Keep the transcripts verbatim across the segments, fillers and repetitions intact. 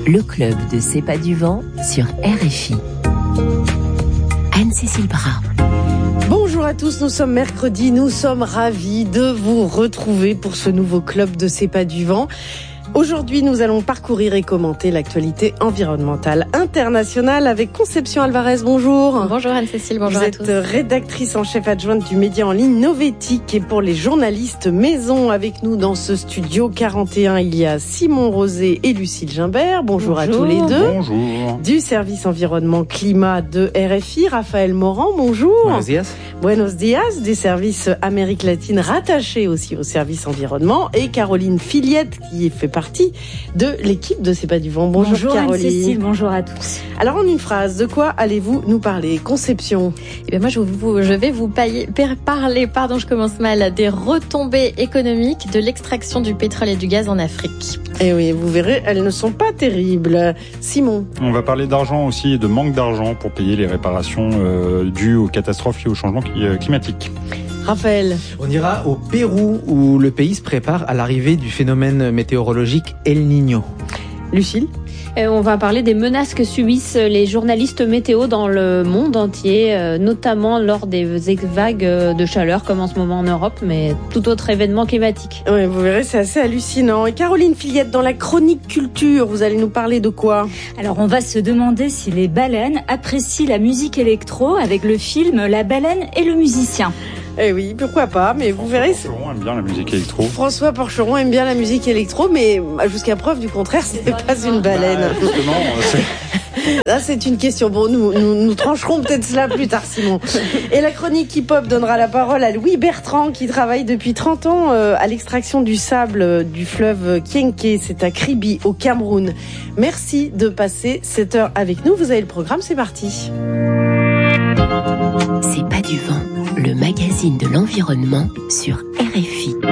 le club de C'est pas du vent sur R F I. Anne-Cécile Bras. Bonjour à tous, nous sommes mercredi, nous sommes ravis de vous retrouver pour ce nouveau club de C'est pas du vent. Aujourd'hui, nous allons parcourir et commenter l'actualité environnementale internationale avec Conception Alvarez. Bonjour. Bonjour Anne-Cécile, bonjour Vous à tous. Vous êtes rédactrice en chef adjointe du média en ligne Novétique et pour les journalistes maison avec nous dans ce studio quarante et un, il y a Simon Rosé et Lucille Gimbert. Bonjour, bonjour à tous les deux. Bonjour. Du service environnement climat de R F I, Raphaël Morand, bonjour. Buenos dias. Buenos dias, du service Amérique latine rattaché aussi au service environnement et Caroline Filiette qui fait partie de l'équipe de C'est pas du vent. Bonjour, bonjour Caroline. Anne-Cécile, bonjour à tous. Alors en une phrase, de quoi allez-vous nous parler? Conception. Eh bien moi je, vous, je vais vous pailler, parler, pardon je commence mal, des retombées économiques de l'extraction du pétrole et du gaz en Afrique. Et oui, vous verrez, elles ne sont pas terribles. Simon. On va parler d'argent aussi et de manque d'argent pour payer les réparations euh, dues aux catastrophes liées au changement climatique. Raphaël. On ira au Pérou où le pays se prépare à l'arrivée du phénomène météorologique El Niño. Lucille. Euh, on va parler des menaces que subissent les journalistes météo dans le monde entier, euh, notamment lors des vagues de chaleur comme en ce moment en Europe, mais tout autre événement climatique. Oui, vous verrez, c'est assez hallucinant. Et Caroline Filiette, dans la chronique culture, vous allez nous parler de quoi? Alors on va se demander si les baleines apprécient la musique électro avec le film La baleine et le musicien. Eh oui, pourquoi pas, mais vous François verrez... Porcheron aime bien la musique électro. François Porcheron aime bien la musique électro, mais jusqu'à preuve du contraire, ce n'est pas une baleine. Bah, justement, c'est... Là, c'est une question. Bon, nous, nous, nous trancherons peut-être cela plus tard, Simon. Et la chronique hip-hop donnera la parole à Louis Bertrand, qui travaille depuis trente ans à l'extraction du sable du fleuve Kienké. C'est à Kribi, au Cameroun. Merci de passer cette heure avec nous. Vous avez le programme, c'est parti. C'est pas du vent, le magazine de l'environnement sur R F I.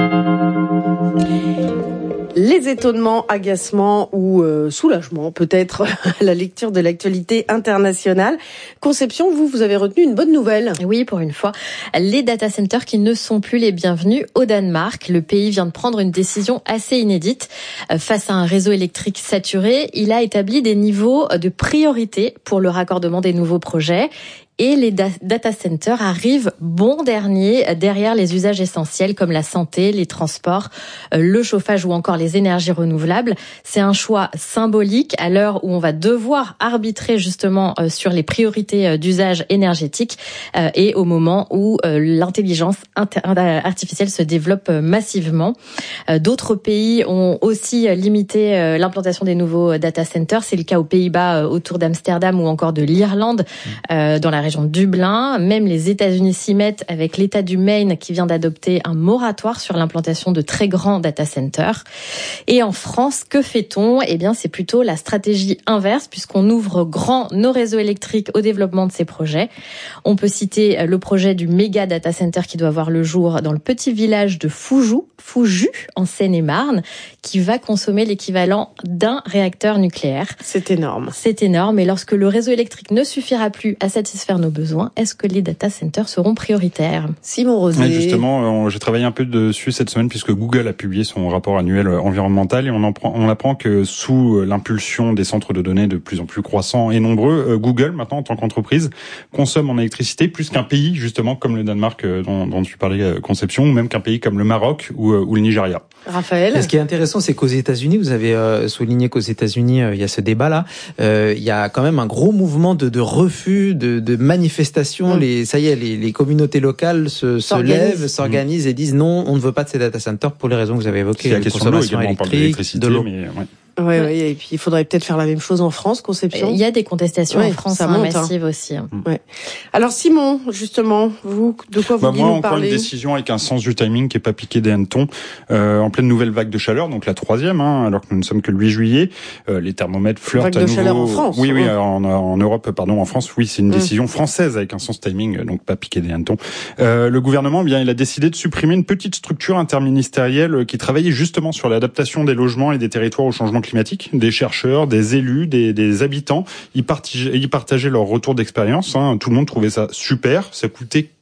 Les étonnements, agacements ou euh, soulagements peut-être à la lecture de l'actualité internationale. Conception, vous, vous avez retenu une bonne nouvelle. Oui, pour une fois, les data centers qui ne sont plus les bienvenus au Danemark. Le pays vient de prendre une décision assez inédite. Face à un réseau électrique saturé, il a établi des niveaux de priorité pour le raccordement des nouveaux projets. Et les data centers arrivent bon dernier derrière les usages essentiels comme la santé, les transports, le chauffage ou encore les énergies renouvelables. C'est un choix symbolique à l'heure où on va devoir arbitrer justement sur les priorités d'usage énergétique et au moment où l'intelligence artificielle se développe massivement. D'autres pays ont aussi limité l'implantation des nouveaux data centers. C'est le cas aux Pays-Bas autour d'Amsterdam ou encore de l'Irlande dans la région de Dublin. Même les États-Unis s'y mettent avec l'État du Maine qui vient d'adopter un moratoire sur l'implantation de très grands data centers. Et en France, que fait-on? Eh bien, c'est plutôt la stratégie inverse puisqu'on ouvre grand nos réseaux électriques au développement de ces projets. On peut citer le projet du méga data center qui doit voir le jour dans le petit village de Foujou, Foujus, en Seine-et-Marne, qui va consommer l'équivalent d'un réacteur nucléaire. C'est énorme. C'est énorme. Et lorsque le réseau électrique ne suffira plus à satisfaire nos besoins, est-ce que les data centers seront prioritaires? Simon Rosé. Ouais, justement, j'ai travaillé un peu dessus cette semaine puisque Google a publié son rapport annuel environnemental et on, en prend, on apprend que sous l'impulsion des centres de données de plus en plus croissants et nombreux, Google, maintenant, en tant qu'entreprise, consomme en électricité plus qu'un pays, justement, comme le Danemark dont, dont tu parlais, Conception, ou même qu'un pays comme le Maroc ou, ou le Nigeria. Raphaël. Ce qui est intéressant, c'est qu'aux États-Unis, vous avez euh, souligné qu'aux États-Unis, euh, il y a ce débat-là. Euh, il y a quand même un gros mouvement de, de refus, de, de manifestation. Mmh. Les, ça y est, les, les communautés locales se, se lèvent, s'organisent mmh. et disent non, on ne veut pas de ces data centers pour les raisons que vous avez évoquées. C'est la question de l'eau également, on parle d'électricité, de l'eau. Mais ouais. Oui, oui, et puis il faudrait peut-être faire la même chose en France, Conception. Il y a des contestations ouais, en France, ça hein, monte, massives hein. aussi. Hein. Ouais. Alors Simon, justement, vous, de quoi vous bah vouliez moi, nous encore parler? Une décision avec un sens du timing qui est pas piqué des hannetons. Euh, en pleine nouvelle vague de chaleur, donc la troisième, hein, alors que nous ne sommes que le huit juillet, euh, les thermomètres flirtent vague à de nouveau. Chaleur en France. Oui, oui, ouais. en, en Europe, pardon, en France, oui, c'est une mmh. décision française avec un sens timing, donc pas piqué des hannetons. Euh, le gouvernement, bien, il a décidé de supprimer une petite structure interministérielle qui travaillait justement sur l'adaptation des logements et des territoires au changement climatique, des chercheurs, des élus. Des, des habitants, ils partageaient, ils partageaient leur retour d'expérience. Hein. Tout le monde trouvait ça super. Ça coûtait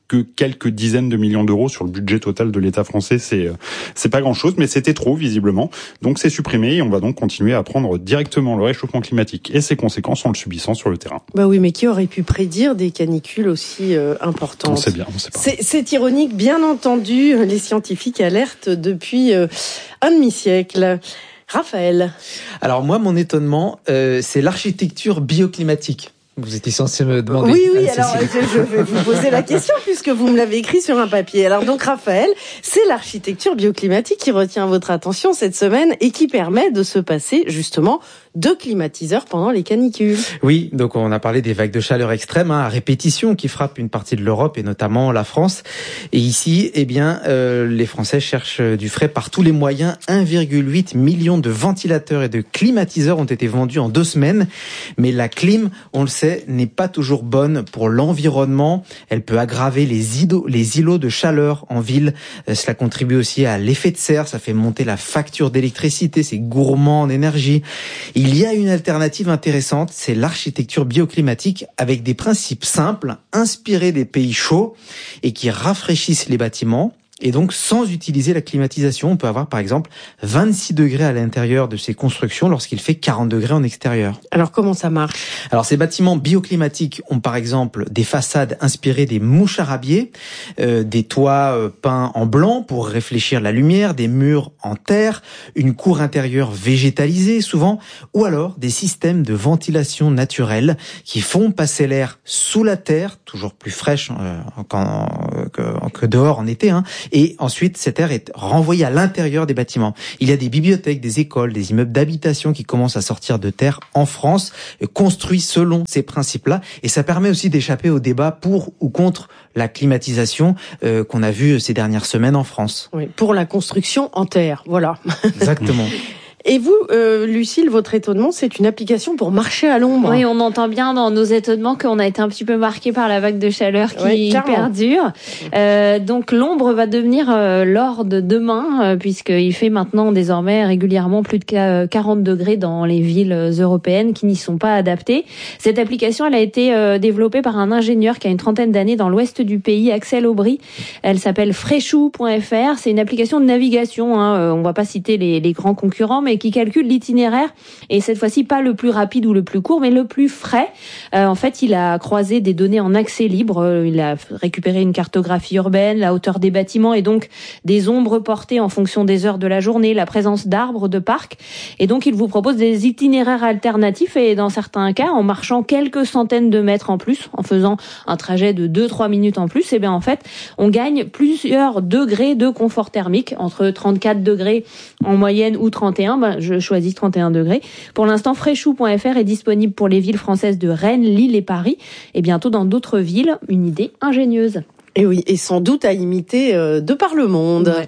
que quelques dizaines de millions d'euros sur le budget total de l'État français. C'est c'est pas grand-chose, mais c'était trop visiblement. Donc c'est supprimé et on va donc continuer à prendre directement le réchauffement climatique et ses conséquences en le subissant sur le terrain. Bah oui, mais qui aurait pu prédire des canicules aussi euh, importantes ? On sait bien, on sait pas. C'est, c'est ironique, bien entendu. Les scientifiques alertent depuis euh, un demi-siècle. Raphaël. Alors moi, mon étonnement, euh, c'est l'architecture bioclimatique. Vous étiez censé me demander. Oui, oui, alors je vais vous poser la question puisque vous me l'avez écrit sur un papier. Alors donc Raphaël, c'est l'architecture bioclimatique qui retient votre attention cette semaine et qui permet de se passer justement de climatiseurs pendant les canicules. Oui, donc on a parlé des vagues de chaleur extrêmes hein, à répétition qui frappent une partie de l'Europe et notamment la France. Et ici, eh bien, euh, les Français cherchent du frais par tous les moyens. un virgule huit million de ventilateurs et de climatiseurs ont été vendus en deux semaines. Mais la clim, on le sait, n'est pas toujours bonne pour l'environnement. Elle peut aggraver les îlots, les îlots de chaleur en ville. Euh, cela contribue aussi à l'effet de serre. Ça fait monter la facture d'électricité. C'est gourmand en énergie. Il y a une alternative intéressante, c'est l'architecture bioclimatique avec des principes simples, inspirés des pays chauds et qui rafraîchissent les bâtiments. Et donc, sans utiliser la climatisation, on peut avoir par exemple vingt-six degrés à l'intérieur de ces constructions lorsqu'il fait quarante degrés en extérieur. Alors, comment ça marche ? Alors, ces bâtiments bioclimatiques ont par exemple des façades inspirées des mouches arabiées, euh, des toits euh, peints en blanc pour réfléchir la lumière, des murs en terre, une cour intérieure végétalisée souvent, ou alors des systèmes de ventilation naturelle qui font passer l'air sous la terre, toujours plus fraîche euh, qu'en, euh, que, que dehors en été, hein, et ensuite cet air est renvoyé à l'intérieur des bâtiments. Il y a des bibliothèques, des écoles, des immeubles d'habitation qui commencent à sortir de terre en France, construits selon ces principes-là, et ça permet aussi d'échapper au débat pour ou contre la climatisation euh, qu'on a vu ces dernières semaines en France. Oui, pour la construction en terre, voilà. Exactement. Et vous, euh, Lucille, votre étonnement, c'est une application pour marcher à l'ombre. Oui, on entend bien dans nos étonnements qu'on a été un petit peu marqué par la vague de chaleur qui oui, perdure. Euh, donc l'ombre va devenir euh, l'or de demain, euh, puisqu'il fait maintenant désormais régulièrement plus de quarante degrés dans les villes européennes qui n'y sont pas adaptées. Cette application, elle a été euh, développée par un ingénieur qui a une trentaine d'années dans l'ouest du pays, Axel Aubry. Elle s'appelle Freshoo point F R. C'est une application de navigation. Hein. On va pas citer les, les grands concurrents, mais et qui calcule l'itinéraire, et cette fois-ci pas le plus rapide ou le plus court, mais le plus frais. Euh, en fait, il a croisé des données en accès libre, il a récupéré une cartographie urbaine, la hauteur des bâtiments et donc des ombres portées en fonction des heures de la journée, la présence d'arbres, de parcs, et donc il vous propose des itinéraires alternatifs et dans certains cas, en marchant quelques centaines de mètres en plus, en faisant un trajet de deux à trois minutes en plus, et bien en fait, on gagne plusieurs degrés de confort thermique, entre trente-quatre degrés en moyenne ou trente et un. Ben, je choisis trente et un degrés. Pour l'instant, Freshoo point F R est disponible pour les villes françaises de Rennes, Lille et Paris, et bientôt dans d'autres villes. Une idée ingénieuse. Et oui, et sans doute à imiter euh, de par le monde. Ouais.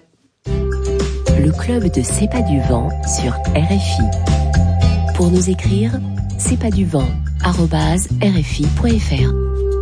Le club de C'est pas du vent sur R F I. Pour nous écrire, c'est pas du vent arobase r f i point f r.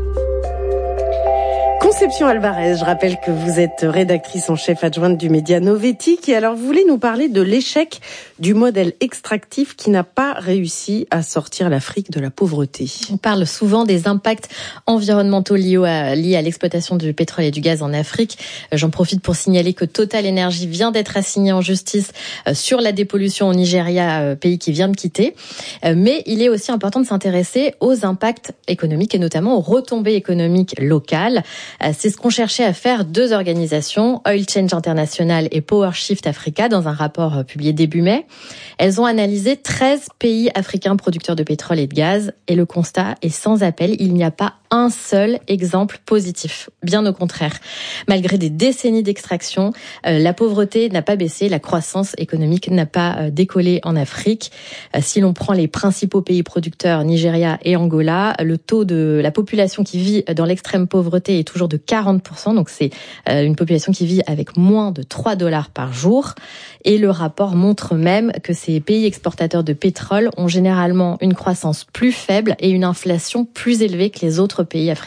Conception Alvarez, je rappelle que vous êtes rédactrice en chef adjointe du média Novetic et alors vous voulez nous parler de l'échec du modèle extractif qui n'a pas réussi à sortir l'Afrique de la pauvreté. On parle souvent des impacts environnementaux liés à, liés à l'exploitation du pétrole et du gaz en Afrique. J'en profite pour signaler que Total Energy vient d'être assigné en justice sur la dépollution au Nigeria, pays qui vient de quitter. Mais il est aussi important de s'intéresser aux impacts économiques et notamment aux retombées économiques locales. C'est ce qu'ont cherché à faire deux organisations, Oil Change International et Power Shift Africa, dans un rapport publié début mai. Elles ont analysé treize pays africains producteurs de pétrole et de gaz et le constat est sans appel, il n'y a pas un seul exemple positif. Bien au contraire. Malgré des décennies d'extraction, euh, la pauvreté n'a pas baissé, la croissance économique n'a pas euh, décollé en Afrique. Euh, si l'on prend les principaux pays producteurs, Nigeria et Angola, le taux de la population qui vit dans l'extrême pauvreté est toujours de quarante pour cent, donc c'est euh, une population qui vit avec moins de trois dollars par jour. Et le rapport montre même que ces pays exportateurs de pétrole ont généralement une croissance plus faible et une inflation plus élevée que les autres pays africains.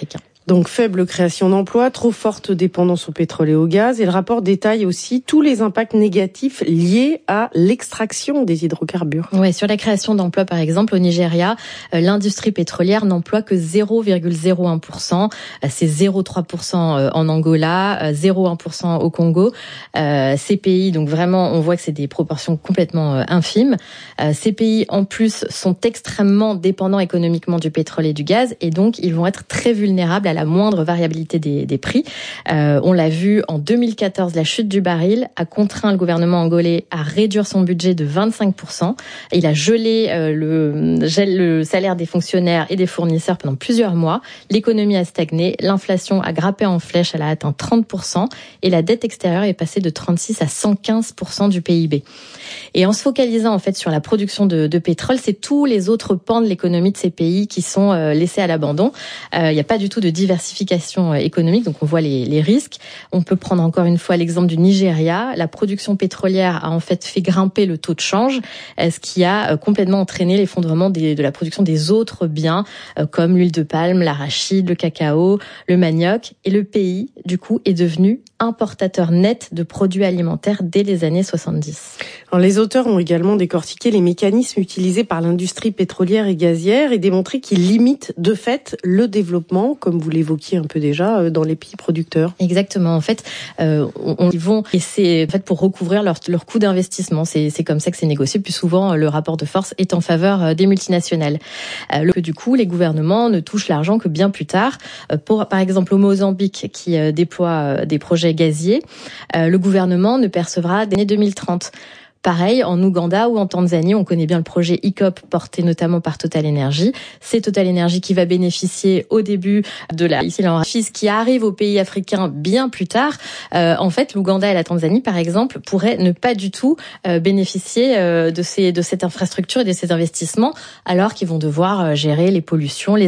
Donc faible création d'emplois, trop forte dépendance au pétrole et au gaz. Et le rapport détaille aussi tous les impacts négatifs liés à l'extraction des hydrocarbures. Ouais, sur la création d'emplois, par exemple, au Nigeria, euh, l'industrie pétrolière n'emploie que zéro virgule zéro un pour cent. Euh, c'est zéro virgule trois pour cent en Angola, euh, zéro virgule un pour cent au Congo. Euh, ces pays, donc vraiment, on voit que c'est des proportions complètement euh, infimes. Euh, ces pays, en plus, sont extrêmement dépendants économiquement du pétrole et du gaz, et donc ils vont être très vulnérables à la moindre variabilité des, des prix. Euh, on l'a vu en deux mille quatorze, la chute du baril a contraint le gouvernement angolais à réduire son budget de vingt-cinq pour cent. Il a gelé euh, le, gel, le salaire des fonctionnaires et des fournisseurs pendant plusieurs mois. L'économie a stagné, l'inflation a grimpé en flèche, elle a atteint trente pour cent et la dette extérieure est passée de trente-six à cent quinze pour cent du P I B. Et en se focalisant en fait sur la production de, de pétrole, c'est tous les autres pans de l'économie de ces pays qui sont euh, laissés à l'abandon. Euh, il n'y a pas du tout de diversification économique, donc on voit les, les risques. On peut prendre encore une fois l'exemple du Nigeria. La production pétrolière a en fait fait grimper le taux de change, ce qui a complètement entraîné l'effondrement des, de la production des autres biens, comme l'huile de palme, l'arachide, le cacao, le manioc. Et le pays, du coup, est devenu importateur net de produits alimentaires dès les années soixante-dix. Alors, les auteurs ont également décortiqué les mécanismes utilisés par l'industrie pétrolière et gazière et démontré qu'ils limitent de fait le développement, comme vous l'évoquiez un peu déjà, dans les pays producteurs. Exactement. En fait, euh, on, on, ils vont et c'est en fait pour recouvrir leur, leur coût d'investissement. C'est, c'est comme ça que c'est négocié. Plus souvent, le rapport de force est en faveur des multinationales. Euh, le, du coup, les gouvernements ne touchent l'argent que bien plus tard. Euh, pour, par exemple, au Mozambique, qui euh, déploie euh, des projets gaziers, euh, le gouvernement ne percevra dès deux mille trente. Pareil, en Ouganda ou en Tanzanie, on connaît bien le projet I C O P porté notamment par Total Energy. C'est Total Energy qui va bénéficier au début de la ici qui arrive aux pays africains bien plus tard. Euh, en fait, l'Ouganda et la Tanzanie, par exemple, pourraient ne pas du tout euh, bénéficier euh, de ces de cette infrastructure et de ces investissements, alors qu'ils vont devoir euh, gérer les pollutions, les